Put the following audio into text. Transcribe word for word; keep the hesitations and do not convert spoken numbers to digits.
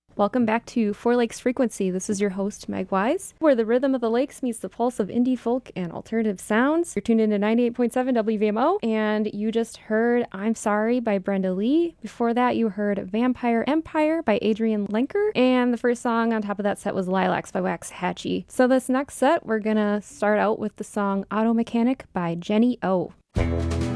Welcome back to Four Lakes Frequency. This is your host, Meg Wise, where the rhythm of the lakes meets the pulse of indie folk and alternative sounds. You're tuned into ninety-eight point seven W V M O, and you just heard I'm Sorry by Brenda Lee. Before that, you heard Vampire Empire by Adrian Lenker, and the first song on top of that set was Lilacs by Waxahachie. So this next set, we're gonna start out with the song Auto Mechanic by Jenny O.